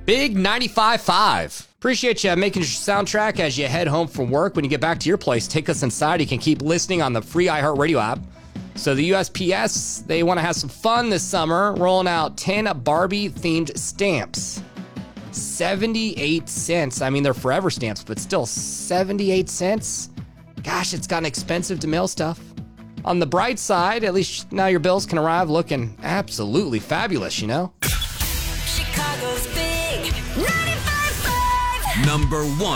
Big 95.5. Appreciate you making your soundtrack as you head home from work. When you get back to your place, take us inside. You can keep listening on the free iHeartRadio app. So the USPS, they want to have some fun this summer, rolling out 10 Barbie-themed stamps. 78 cents. I mean, they're forever stamps, but still 78 cents? Gosh, it's gotten expensive to mail stuff. On the bright side, at least now your bills can arrive looking absolutely fabulous, you know? Chicago's Big 95.5. Number 1.